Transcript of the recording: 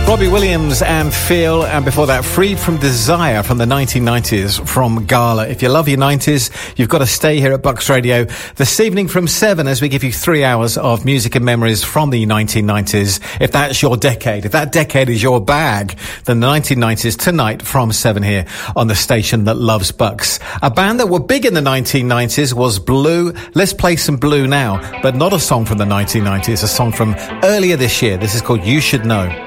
Robbie Williams and Feel, and before that, Freed from Desire from the 1990s from Gala. If you love your 90s, you've got to stay here at Bucks Radio this evening from 7 as we give you 3 hours of music and memories from the 1990s. If that's your decade, if that decade is your bag, then the 1990s tonight from 7 here on the station that loves Bucks. A band that were big in the 1990s was Blue. Let's play some Blue now, but not a song from the 1990s, a song from earlier this year. This is called You Should Know.